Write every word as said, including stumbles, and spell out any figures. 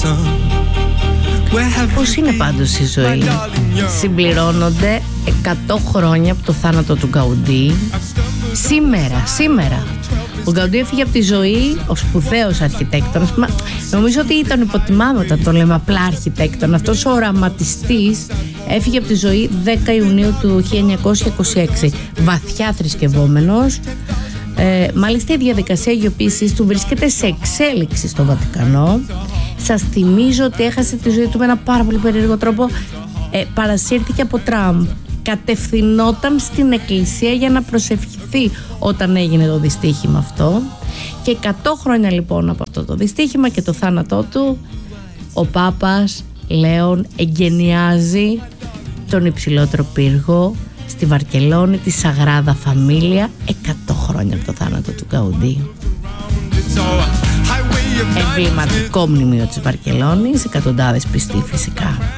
Πώς είναι πάντως η ζωή? Συμπληρώνονται εκατό χρόνια από το θάνατο του Γκαουντί. Σήμερα, σήμερα ο Γκαουντί έφυγε από τη ζωή ο σπουδαίος αρχιτέκτονας. Μα, νομίζω ότι τον υποτιμάμε όταν το λέμε απλά αρχιτέκτονα. Αυτός ο οραματιστής έφυγε από τη ζωή δέκα Ιουνίου του χίλια εννιακόσια είκοσι έξι, βαθιά θρησκευόμενος. Ε, μάλιστα η διαδικασία αγιοποίησης του βρίσκεται σε εξέλιξη στο Βατικανό. Σας θυμίζω ότι έχασε τη ζωή του με ένα πάρα πολύ περίεργο τρόπο. ε, Παρασύρθηκε από Τραμπ. Κατευθυνόταν στην εκκλησία για να προσευχηθεί όταν έγινε το δυστύχημα αυτό. Και εκατό χρόνια λοιπόν από αυτό το δυστύχημα και το θάνατό του, ο Πάπας Λέων εγκαινιάζει τον υψηλότερο πύργο στη Βαρκελόνη, τη Σαγράδα Φαμίλια, εκατό χρόνια από το θάνατο του Γκαουντί. Εμβληματικό μνημείο της Βαρκελόνης, εκατοντάδες πιστοί φυσικά.